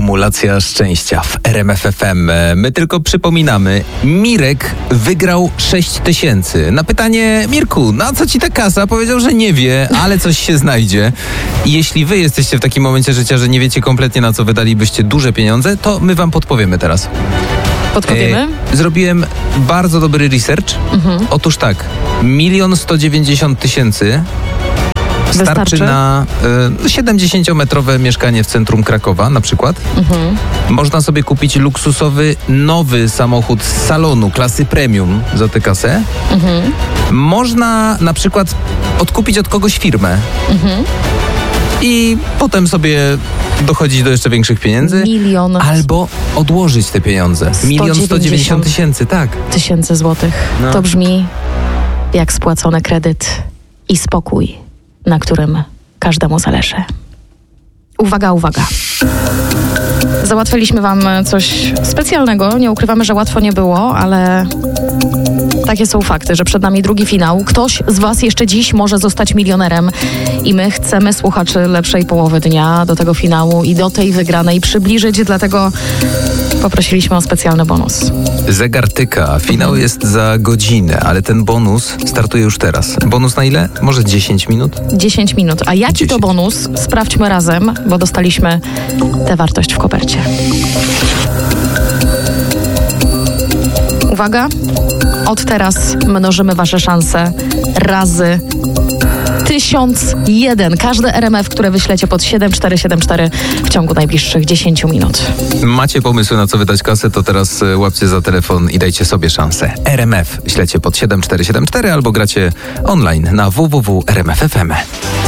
Akumulacja szczęścia w RMF FM. My tylko przypominamy, Mirek wygrał 6000. Na pytanie, Mirku, na co ci ta kasa? Powiedział, że nie wie, ale coś się znajdzie. I jeśli wy jesteście w takim momencie życia, że nie wiecie kompletnie, na co wydalibyście duże pieniądze, to my wam podpowiemy teraz. Podpowiemy? Zrobiłem bardzo dobry research. Otóż tak, 1 190 000 starczy na 70-metrowe mieszkanie w centrum Krakowa na przykład. Można sobie kupić luksusowy, nowy samochód z salonu klasy premium za tę kasę. Można na przykład odkupić od kogoś firmę. I potem sobie dochodzić do jeszcze większych pieniędzy. Albo odłożyć te pieniądze. 1 190 000, tak. Tysięcy złotych. No. To brzmi jak spłacony kredyt i spokój, na którym każdemu zależy. Uwaga, uwaga. Załatwiliśmy wam coś specjalnego. Nie ukrywamy, że łatwo nie było, ale takie są fakty, że przed nami drugi finał. Ktoś z was jeszcze dziś może zostać milionerem i my chcemy słuchaczy lepszej połowy dnia do tego finału i do tej wygranej przybliżyć, dlatego poprosiliśmy o specjalny bonus. Zegar tyka, finał jest za godzinę, ale ten bonus startuje już teraz. Bonus na ile? Może 10 minut? 10 minut. A jaki to bonus? Sprawdźmy razem, bo dostaliśmy tę wartość w kopercie. Uwaga, od teraz mnożymy wasze szanse razy 1001. Każde RMF, które wyślecie pod 7474 w ciągu najbliższych 10 minut. Macie pomysły, na co wydać kasę, to teraz łapcie za telefon i dajcie sobie szansę. RMF ślecie pod 7474 albo gracie online na www.rmf.fm.